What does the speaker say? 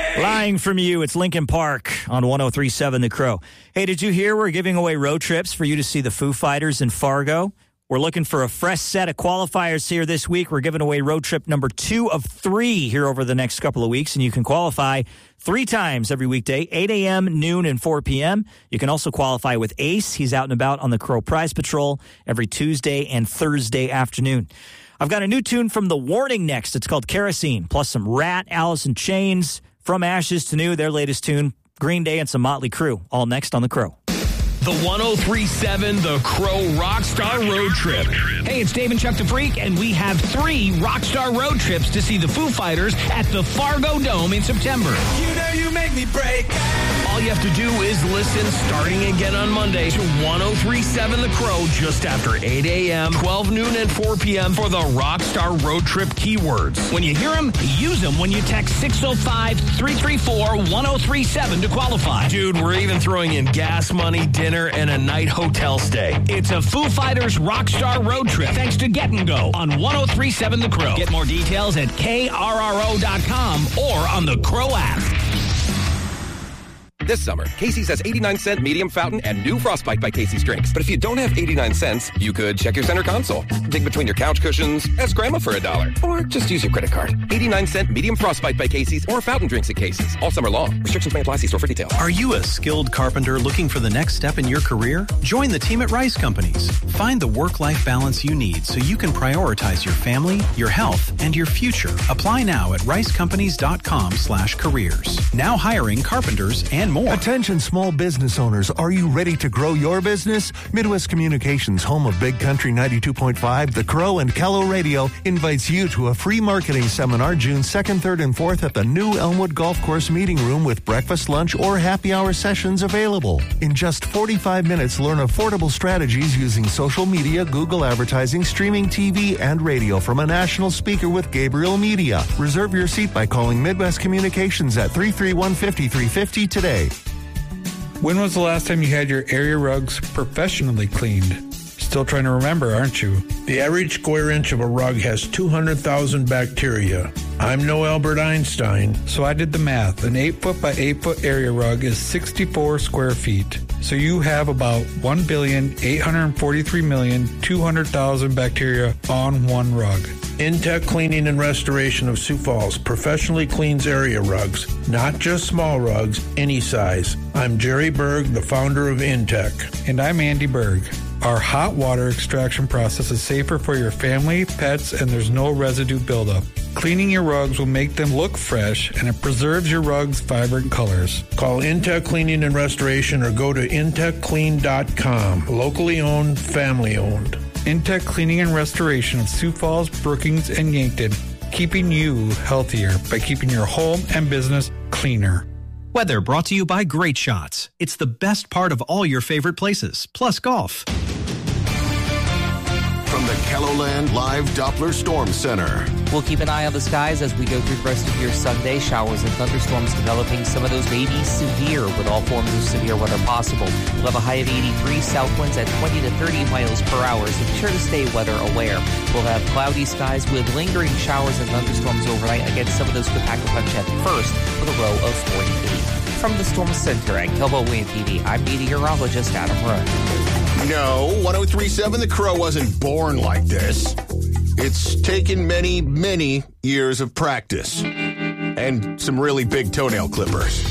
Lying from You, it's Linkin Park on 103.7 The Crow. Hey, did you hear we're giving away road trips for you to see the Foo Fighters in Fargo? We're looking for a fresh set of qualifiers here this week. We're giving away road trip number 2 of 3 here over the next couple of weeks, and you can qualify 3 times every weekday, 8 a.m., noon, and 4 p.m. You can also qualify with Ace. He's out and about on the Crow Prize Patrol every Tuesday and Thursday afternoon. I've got a new tune from The Warning next. It's called Kerosene, plus some Rat, Alice in Chains, From Ashes to New, their latest tune, Green Day, and some Motley Crue. All next on The Crow. The 103.7 The Crow Rockstar Road Trip. Hey, it's Dave and Chuck the Freak, and we have 3 Rockstar road trips to see the Foo Fighters at the Fargo Dome in September. You know you make me break. All you have to do is listen starting again on Monday to 103.7 The Crow just after 8 a.m., 12 noon, and 4 p.m. for the Rockstar Road Trip keywords. When you hear them, use them when you text 605-334-1037 to qualify. Dude, we're even throwing in gas money, dinner, and a night hotel stay. It's a Foo Fighters Rockstar Road Trip thanks to Get and Go on 103.7 The Crow. Get more details at krro.com or on the Crow app. This summer, Casey's has 89-cent medium fountain and new Frostbite by Casey's drinks. But if you don't have 89 cents, you could check your center console, dig between your couch cushions, ask Grandma for $1, or just use your credit card. 89-cent medium Frostbite by Casey's or fountain drinks at Casey's all summer long. Restrictions may apply. See store for details. Are you a skilled carpenter looking for the next step in your career? Join the team at Rice Companies. Find the work-life balance you need so you can prioritize your family, your health, and your future. Apply now at ricecompanies.com/careers. Now hiring carpenters and more. Attention small business owners, are you ready to grow your business? Midwest Communications, home of Big Country 92.5, The Crow, and Callow Radio, invites you to a free marketing seminar June 2nd, 3rd, and 4th at the new Elmwood Golf Course Meeting Room with breakfast, lunch, or happy hour sessions available. In just 45 minutes, learn affordable strategies using social media, Google advertising, streaming TV, and radio from a national speaker with Gabriel Media. Reserve your seat by calling Midwest Communications at 331-5350 today. When was the last time you had your area rugs professionally cleaned? Still trying to remember, aren't you? The average square inch of a rug has 200,000 bacteria. I'm no Albert Einstein. So I did the math. An 8-foot by 8-foot area rug is 64 square feet. So you have about 1,843,200,000 bacteria on one rug. Intech Cleaning and Restoration of Sioux Falls professionally cleans area rugs, not just small rugs, any size. I'm Jerry Berg, the founder of Intech. And I'm Andy Berg. Our hot water extraction process is safer for your family, pets, and there's no residue buildup. Cleaning your rugs will make them look fresh, and it preserves your rugs' vibrant colors. Call Intech Cleaning and Restoration or go to intechclean.com. Locally owned, family owned. Intech Cleaning and Restoration of Sioux Falls, Brookings, and Yankton, keeping you healthier by keeping your home and business cleaner. Weather brought to you by Great Shots. It's the best part of all your favorite places, plus golf. From the Kelloland Live Doppler Storm Center. We'll keep an eye on the skies as we go through the rest of your Sunday. Showers and thunderstorms developing. Some of those may be severe with all forms of severe weather possible. We'll have a high of 83, south winds at 20 to 30 miles per hour, so be sure to stay weather aware. We'll have cloudy skies with lingering showers and thunderstorms overnight. Again, some of those could pack a punch at first with a low of 48. From the Storm Center at Kelbo Wind TV, I'm meteorologist Adam Rowe. No, 103.7 The Crow wasn't born like this. It's taken many, many years of practice and some really big toenail clippers.